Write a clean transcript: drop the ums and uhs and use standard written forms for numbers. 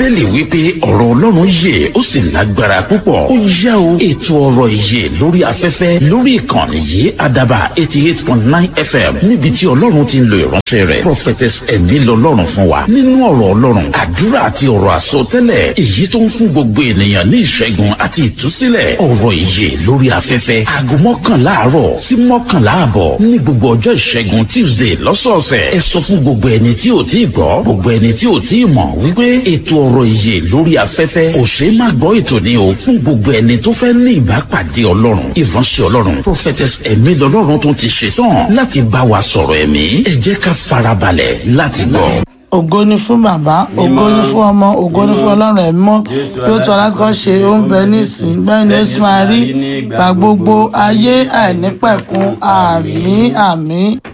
bíbélì wípé ọ̀rọ̀ Ọlọ́run yè ó sì lágbára púpọ̀. Ó yá o, ètò ọ̀rọ̀ ìyè lórí afẹ́fẹ́ lórí ìkànnì yìí Àdàbà 88.9 FM níbi tí Ọlọ́run ti ń lo ìránṣẹ́ rẹ̀ Prophetess Ẹ̀mí lọ́lọ́run fún wa nínú ọ̀rọ̀ Ọlọ́run, àdúrà àti ọ̀rọ̀ àsọtẹ́lẹ̀ èyí tó ń fún gbogbo ènìyàn ní ìṣẹ́gun àti ìtúsílẹ̀. Ọ̀rọ̀ ìyè lórí afẹ́fẹ́ aago 11 àárọ̀ sí 11 ààbọ̀ ní gbogbo ọjọ́ ìṣẹ́gun Tuesday lọ́sọ̀ọ̀sẹ̀. Ẹ sọ fún gbogbo ẹni tí ò tí ì gbọ́, gbogbo ẹni tí ò tí ì mọ̀ wípé ètò ọ̀rọ̀ ìyè lórí afẹ́fẹ́ kò ṣeé má gbọ́ ètò ní o fún gbogbo ẹni tó fẹ́ ní ìbápàdé Ọlọ́run. Ìránṣẹ́ Ọlọ́run Prophetess Ẹ̀mí lọ́lọ́run tó ti ṣetán láti bá wa sọ̀rọ̀ ẹ̀mí. Ẹ jẹ́ ká farabalẹ̀ láti gbọ́. Ògo ni fún bàbá, ògo ni fún ọmọ, ògo ni fún Ọlọ́run ẹ̀mí mọ́ bí ó tọ́ láti kọ́ ṣe ó ń bẹ nísìnyí bẹ́ẹ̀ ni ó sì máa rí gbà gbogbo ayé àìnípẹ̀kun. Àmín àmín.